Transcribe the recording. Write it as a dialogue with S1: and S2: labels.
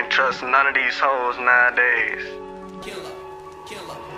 S1: Can't trust none of these hoes nowadays.
S2: Killer, killer.